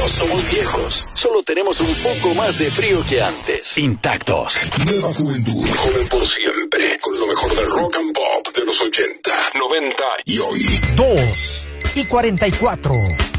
No somos viejos, solo tenemos un poco más de frío que antes. Intactos. Nueva juventud, joven por siempre, con lo mejor del rock and pop de los 80, 90 y hoy. 2:44.